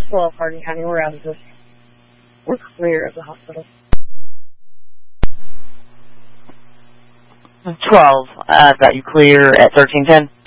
12, Hardin County. We're out of this. We're clear of the hospital. 12, got you clear at 1310.